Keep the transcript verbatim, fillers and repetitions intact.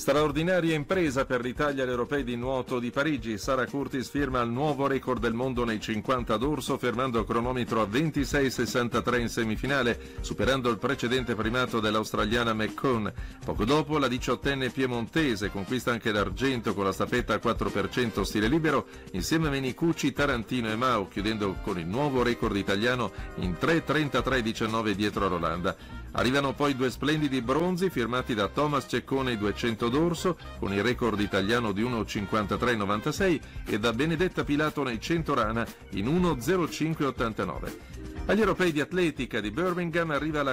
Straordinaria impresa per l'Italia agli Europei di nuoto di Parigi. Sara Curtis firma il nuovo record del mondo nei cinquanta d'orso, fermando il cronometro a ventisei sessantatré in semifinale, superando il precedente primato dell'australiana McCone. Poco dopo la diciottenne piemontese conquista anche l'argento con la staffetta a quattro per cento stile libero, insieme a Menicucci, Tarantino e Mau, chiudendo con il nuovo record italiano in tre trentatré diciannove dietro a Rolanda. Arrivano poi due splendidi bronzi firmati da Thomas Ceccone ai duecento d'orso, con il record italiano di uno cinquantatré novantasei, e da Benedetta Pilato nei cento rana in uno zero cinque ottantanove. Agli europei di atletica di Birmingham arriva la